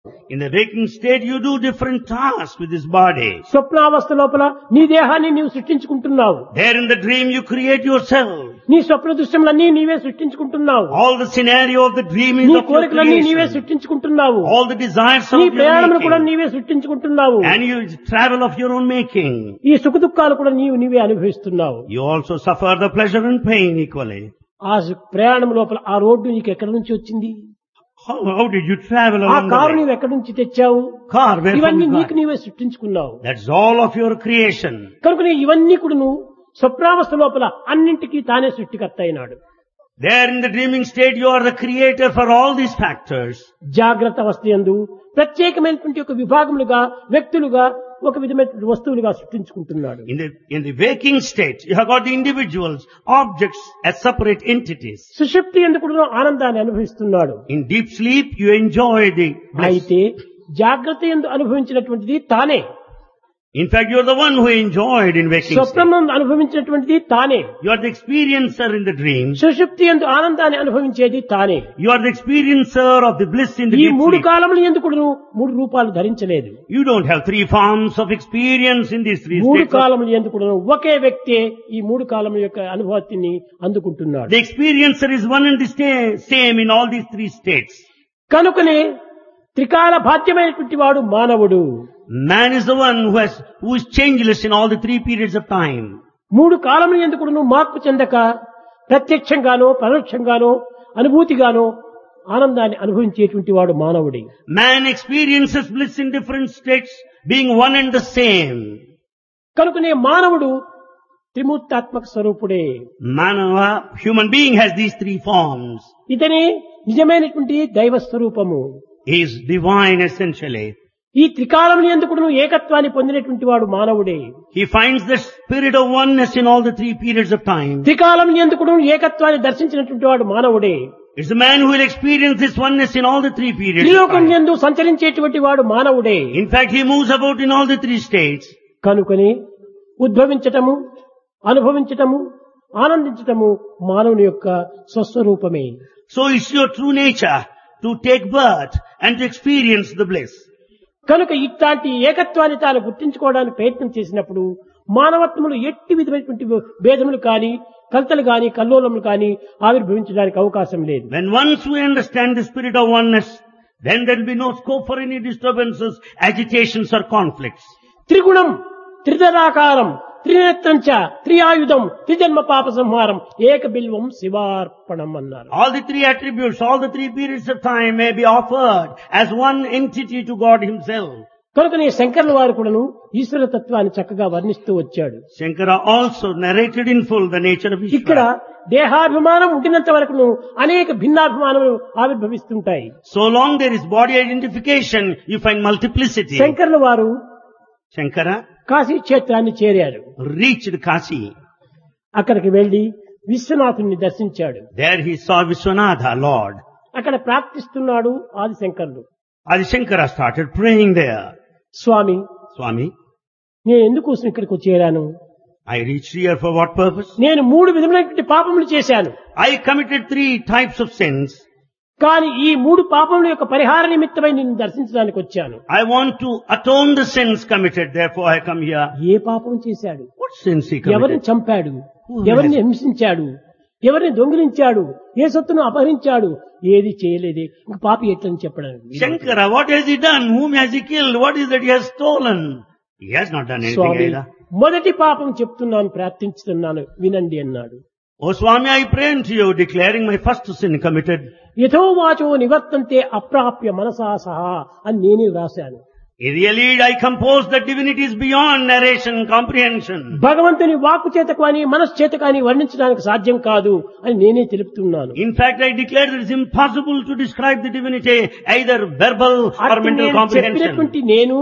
In the waking state, you do different tasks with this body. స్వప్నావస్థ లోపల నీ దేహాన్ని నీవు సృష్టించుకుంటున్నావు. There in the dream, you create yourself. నీ స్వప్న దృశ్యములన్నీ నీవే సృష్టించుకుంటున్నావు. All the scenario of the dream is నీ of your కోరికలన్నీ నీవే creation. సృష్టించుకుంటున్నావు. All the desires of నీ your ప్రయాణములు కూడా making. నీవే సృష్టించుకుంటున్నావు. And you travel of your own making. ఈ సుఖ దుఃఖాలు కూడా నీవే అనుభవిస్తున్నావు. You also suffer the pleasure and pain equally. ఆ ప్రయాణం లోపల ఆ రోడ్డు నీకు ఎక్కడి నుంచి వచ్చింది? How did you travel ఆ along కారు the way? నీవు ఎక్కడి నుంచి తెచ్చావు? Car, where from ఇవన్నీ you నీకు got? నీవే సృష్టించుకున్నావు. That's all of your creation. కనుక ఇవన్నీ కూడా నువ్వు స్వప్నావస్థ లోపల అన్నింటికీ తానే సృష్టికర్త అయినాడు. There in the dreaming state, you are the creator for all these factors. జాగ్రత్త అవస్థ యందు ప్రత్యేకమైనటువంటి ఒక విభాగములుగా వ్యక్తులుగా ఒక విధమైనటువంటి వస్తువులుగా సృష్టించుకుంటున్నాడు. In the waking state, you have got the individuals, objects as separate entities. సుషుప్తి యందు కూడా ఆనందాన్ని అనుభవిస్తున్నాడు. In deep sleep, you enjoy the bliss. అయితే జాగ్రత్త యందు అనుభవించినటువంటిది తానే. In fact, you are the one who enjoyed in waking state. స్వప్నం అనుభవించినటువంటిది తానే. You are the experiencer in the dream. సుషుప్తి యందు ఆనందాన్ని అనుభవించేది తానే. You are the experiencer of the bliss in the ఈ deep మూడు sleep. కాలములు ఎందుకు మూడు రూపాలు ధరించలేదు. You don't have three forms of experience in these three మూడు states. కాలములు ఎందుకు ఒకే వ్యక్తే ఈ మూడు కాలముల యొక్క అనుభూతిని అందుకుంటున్నాడు. The experiencer is one and the same in all these three states. కనుకనే త్రికాల బాధ్యమైనటువంటి వాడు మానవుడు. Man is the one who is changeless in all the three periods of time. మూడు కాలములు ఎందుకు మార్పు చెందక ప్రత్యక్షంగానో పరోక్షంగానో అనుభూతిగానో ఆనందాన్ని అనుభవించేటువంటి వాడు మానవుడే. Man experiences bliss in different states, being one and the same. కనుకనే మానవుడు త్రిమూర్తాత్మక స్వరూపుడే. Manava, human being, has these three forms. ఇతనే నిజమైనటువంటి దైవ స్వరూపము. He is divine essentially. ఈ త్రికాలములు ఎందుకు ఏకత్వాన్ని పొందినటువంటి వాడు మానవుడే. He finds the spirit of oneness in all the three periods of time. త్రికాలములు ఎందుకు ఏకత్వాన్ని దర్శించినటువంటి వాడు మానవుడే. It's the man who will experience this oneness in all the three periods of త్రిలోకం time. యందు సంచరించేటువంటి వాడు మానవుడే. In fact, he moves about in all the three states. కనుకని ఉద్భవించటము, అనుభవించటము, ఆనందించటము మానవుని యొక్క స్వస్వరూపమే. So it's your true nature to take birth and to experience the bliss. కనుక ఇట్లాంటి ఏకత్వాన్ని తాను గుర్తించుకోవడానికి ప్రయత్నం చేసినప్పుడు మానవత్వములు ఎట్టి విధమైనటువంటి భేదములు కానీ కలతలు కానీ కల్లోలములు కానీ ఆవిర్భవించడానికి అవకాశం లేదు. When once we understand the spirit of oneness, then there will be no scope for any disturbances, agitations or conflicts. త్రిగుణం, త్రిధరాకారం, త్రినేత్రంచ, త్రియాయుధం, త్రిజన్మ పాప సంహారం, ఏక బిల్వం శివార్పణం అన్నారు. All the three attributes, all the three periods of time may be offered as one entity to God himself. కనుకనే శంకరుల వారు కూడాను ఈశ్వర తత్వాన్ని చక్కగా వర్ణిస్తూ వచ్చాడు. Shankara also narrated in full the nature of ఇక్కడ Ishvara. దేహాభిమానం ఉండినంత వరకును అనేక భిన్నాభిమానములు ఆవిర్భవిస్తుంటాయి. So long there is body identification, you find multiplicity. శంకరుల వారు Shankara కాశీ క్షేత్రాన్ని చేరాడు. reached Kasi. అక్కడికి వెళ్లి విశ్వనాథుని దర్శించాడు. There he saw Vishwanatha, Lord. అక్కడ ప్రార్థిస్తున్నాడు ఆది శంకరుడు. Adi Shankara started praying there. Swamy, Swami, నేను ఎందుకోసం ఇక్కడికి చేరాను? I reached here for what purpose? నేను మూడు విధములైనటువంటి పాపములు చేశాను. I committed three types of sins. కానీ ఈ మూడు పాపముల యొక్క పరిహార నిమిత్తమై నిన్ను దర్శించడానికి వచ్చాను. I want to atone the sins committed, therefore I come here. ఏ పాపం చేశాడు? What sins he ఎవరిని committed? చంపాడు? ఎవరిని హింసించాడు? ఎవరిని దొంగిలించాడు? ఏ సొత్తును అపహరించాడు? ఏది చేయలేదే ఇంక పాపి ఎట్లని చెప్పడానికి? Shankara, what has he done? Whom has he killed? What is that he has stolen? He has not done anything Swamy, either. మొదటి పాపం చెప్తున్నాను, ప్రార్థించుతున్నాను, వినండి అన్నాడు. Oh Swami, I pray unto you, declaring my first sin committed. యథోవాచో నివర్తంతే అప్రాప్య మనసా సహా అని నేనే రాశాను. In really, I compose that divinity is beyond narration, comprehension. భగవంతుని వాక్కు చేత కానీ మనస్సు చేత కానీ వర్ణించడానికి సాధ్యం కాదు అని నేనే తెలుపుతున్నాను. In fact, I declare that it's impossible to describe the divinity, either verbal or అట్టి mental నేను comprehension. చెప్పినటువంటి నేను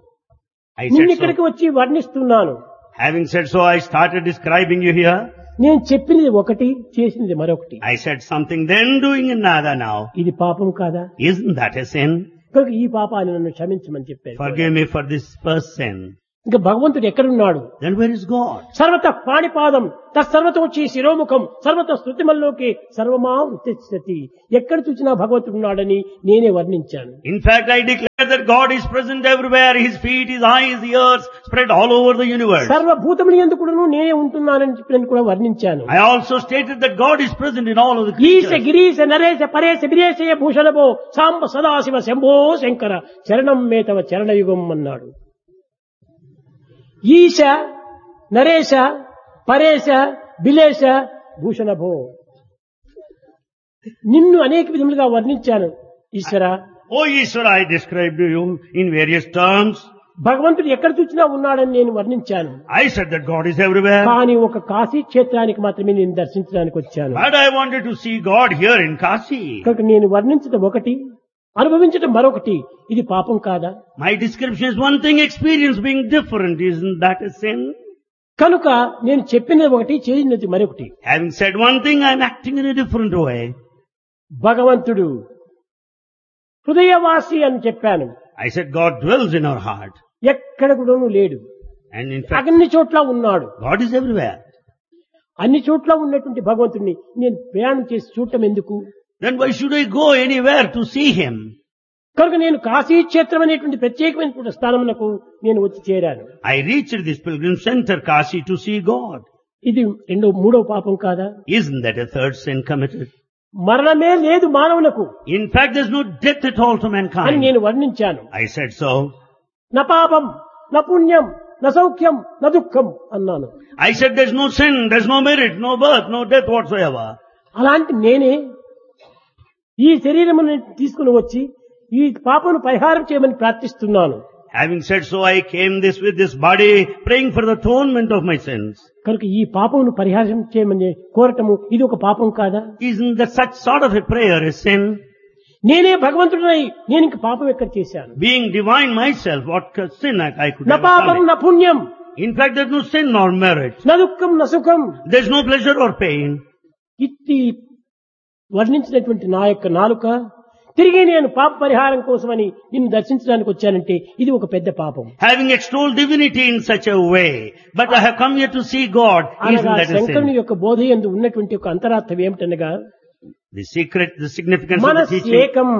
I నిన్ను said so. ఇక్కడికి వచ్చి వర్ణిస్తున్నాను. Having said so, I started describing you here. నేను చెప్పినది ఒకటి, చేసినది మరొకటి. I said something, then doing another now. ఇది పాపం కాదా? Isn't that a sin? కనుక ఈ పాపాన్ని నన్ను క్షమించమని చెప్పారు. Forgive me for this first sin. ఇంకా భగవంతుడు ఎక్కడున్నాడు? Then where is God? సర్వత పాణిపాదం తత్సర్వతోచి శిరోముఖం సర్వత స్థుతిమల్లోకి సర్వమా ఉత్తేజతి. ఎక్కడ చూసినా భగవంతుడు ఉన్నాడని నేనే వర్ణించాను. In fact, I declare that God is present everywhere. His feet, His eyes, His ears spread all over the universe. సర్వభూతములు యందు కూడాను నేనే ఉంటున్నానని చెప్పి కూడా వర్ణించాను. I also stated that God is present in all of the ఈశ creatures. గిరీశ నరేశ పరేశ బిరేశయ భూషణభో సాంబ సదాశివ శంభో శంకర చరణం మే తవ చరణయుగం అన్నాడు. ఈశ నరేశ పరేశ బిలేశ భూషణభో, నిన్ను అనేక విధములుగా వర్ణించాను ఈశ్వర. Oh Ishvara, I described you in various terms. భగవంతుడు ఎక్కడ చూసినా ఉన్నాడని నేను వర్ణించాను. I said that God is everywhere. కానీ ఒక కాశీ క్షేత్రానికి మాత్రమే నేను దర్శించడానికి వచ్చాను. But I wanted to see God here in Kasi. కనుక నేను వర్ణించడం ఒకటి, అనుభవించడం మరొకటి. ఇది పాపం కాదా? My description is one thing, experience being different. Isn't that a sin? కనుక నేను చెప్పినది ఒకటి, చేసినది మరొకటి. Having said one thing, I am acting in a different way. భగవంతుడు హృదయవాసి అని చెప్పాను. I said God dwells in our heart. ఎక్కడ కూడా లేడు. And in fact, అన్ని చోట్ల ఉన్నాడు. God is everywhere. అన్ని చోట్ల ఉన్నటువంటి భగవంతుడిని నేను ప్రయాణం చేసి చూడటం ఎందుకు? Then why should I go anywhere to see Him? కనుక నేను కాశీ క్షేత్రం అనేటువంటి ప్రత్యేకమైనటువంటి స్థానమునకు నేను వచ్చి చేరాను. I reached this pilgrim center, Kasi, to see God. ఇది మూడో పాపం కాదా? Isn't that a third sin committed? మరణమే లేదు మానవులకు In fact, there's no death at all to అని mankind. నేను వర్ణించాను. I said so. న పాపం న పుణ్యం న సౌఖ్యం న దుఃఖం అన్నాను. I said there's no sin, there's no merit, no birth, no death whatsoever. అలాంటి నేనే ఈ శరీరమును తీసుకుని వచ్చి ఈ పాపను పరిహారం చేయమని ప్రార్థిస్తున్నాను. Having said so, I came with this body, praying for the atonement of my sins. కనుక ఈ పాపమును పరిహారం చేయమని కోరటము ఇది ఒక పాపం కాదా? Isn't that such sort of a prayer a sin? నేనే భగవంతుడై నేను ఇంక పాపం ఎక్కడ చేశాను? Being divine myself, what sin I could న ever పాపం commit? న పుణ్యం In fact, there's no sin nor merit. న దుఃఖం న సుఖం, There's no pleasure or pain. ఇట్టి వర్ణించినటువంటి నా యొక్క నాలుక తిరిగి నేను పాప పరిహారం కోసమని నిన్ను దర్శించడానికి వచ్చానంటే ఇది ఒక పెద్ద పాపం. Having extolled divinity in such a way, but I have come here to see God. Isn't అనగా that a శంకరుని sin? యొక్క బోధయందు ఉన్నటువంటి ఒక అంతరార్థం ఏమిటనగా The secret, the significance of the మనస్ teaching. ఏకం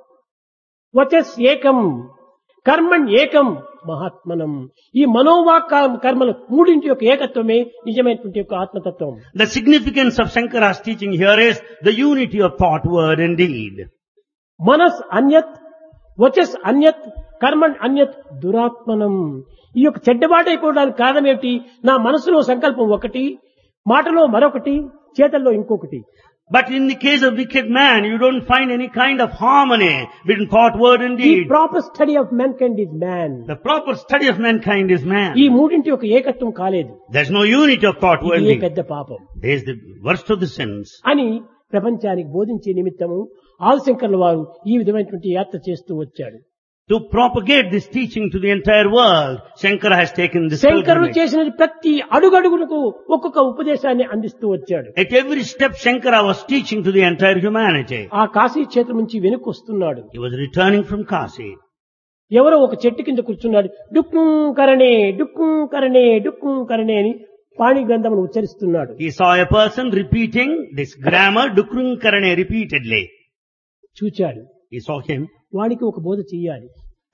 వచస్ ఏకం కర్మణ్ ఏకం మహాత్మనం. ఈ మనోవాక్ కర్మలు మూడింటి యొక్క ఏకత్వమే నిజమైనటువంటి యొక్క ఆత్మతత్వం. The significance of Shankara's teaching here is the unity of thought, word and deed. మనస్ అన్యత్ వచస్ అన్యత్ కర్మణ్ అన్యత్ దురాత్మనం. ఈ యొక్క చెడ్డబాటైపోవడానికి కారణం ఏమిటి? నా మనసులో సంకల్పం ఒకటి, మాటలో మరొకటి, చేతల్లో ఇంకొకటి. But in the case of wicked man, you don't find any kind of harmony between thought, word and ఈ deed. Proper study of mankind is man. The proper study of mankind is man. ఈ మూడింటి యొక్క ఏకత్వం కాలేదు. There's no unity of thought, word and ఇది deed. పెద్ద పాపం There's the worst of the sins. అని ప్రపంచానికి బోధించే నిమిత్తము ఆదిశంకర్ల వారు ఈ విధమైనటువంటి యాత్ర చేస్తూ వచ్చాడు. To propagate this teaching to the entire world, Shankara has taken this శంకరుడు pilgrimage. చేసిన ప్రతి అడుగడుగులకు ఒక్కొక్క ఉపదేశాన్ని అందిస్తూ వచ్చాడు. At every step, Shankara was teaching to the entire humanity. ఆ కాశీ క్షేత్రం నుంచి వెనక్కి వస్తున్నాడు. He was returning from Kasi. ఎవరో ఒక చెట్టు కింద కూర్చున్నాడు. డుక్కుం కరణే డుక్కుం కరణే డుక్కుం కరణే అని పాణి గ్రంథమును ఉచ్చరిస్తున్నాడు. He saw a person repeating this grammar, Dukrung Karane, repeatedly. చూచాడు. He saw him. వాడికి ఒక బోధ చెయ్యాలి.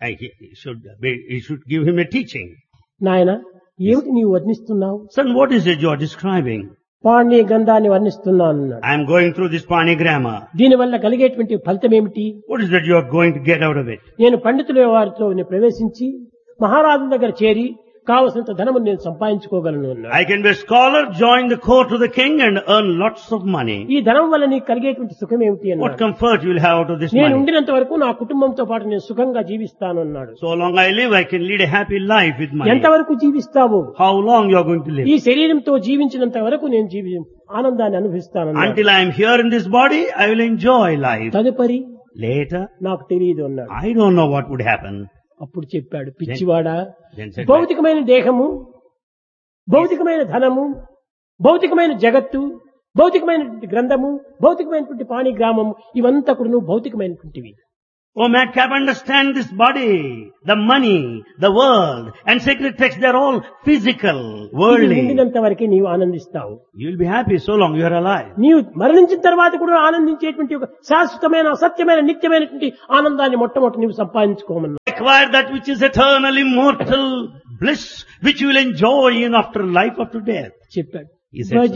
He should give him a teaching. నాయన ఏమిటి నీవు వర్ణిస్తున్నావు? Son, what is it you are describing? పాణి గ్రంథాన్ని వర్ణిస్తున్నాను అన్నాడు. I am going through this Pani grammar. దీనివల్ల కలిగేటువంటి ఫలితం ఏమిటి? What is that you are going to get out of it? నేను పండితుల వారితో ప్రవేశించి మహారాజు దగ్గర చేరి కావలసినంత ధనము నేను సంపాదించుకోగలను అన్నాడు. I can be a scholar, join the court of the king and earn lots of money. ఈ ధనం వల్ల నీకు కలిగేటువంటి సుఖం ఏమిటి What అన్నాడు. comfort you will have out of this నేను money? ఉండినంత వరకు నా కుటుంబంతో పాటు నేను సుఖంగా జీవిస్తాను అన్నాడు. So long I live, I can lead a happy life with money. ఎంతవరకు జీవిస్తావు? How long you are going to live? ఈ శరీరంతో జీవించినంత వరకు నేను ఆనందాన్ని అనుభవిస్తాను అన్నాడు. Until I am here in this body, I will enjoy life. తదుపరి Later, నాకు తెలియదు అన్నాడు. I don't know what would happen. అప్పుడు చెప్పాడు, పిచ్చివాడా, Then said, భౌతికమైన దేహము, భౌతికమైన ధనము, భౌతికమైన జగత్తు, భౌతికమైనటువంటి గ్రంథము, భౌతికమైనటువంటి పాణి గ్రామము ఇవంతా కూడా భౌతికమైనటువంటివి. Oh madcap, understand this body, the money, the world, and sacred texts, they're all physical, ఇది worldly. ఉండినంత వరకే నీవు ఆనందిస్తావు. You'll be happy so long you're alive. నీవు మరణించిన తర్వాత కూడా ఆనందించేటువంటి ఒక శాశ్వతమైన అసత్యమైన నిత్యమైనటువంటి ఆనందాన్ని మొట్టమొదటి నీవు సంపాదించుకోమన్నా. Acquire that which is eternal, immortal bliss, which you will enjoy in after life after death. చెప్పాడు. He said so.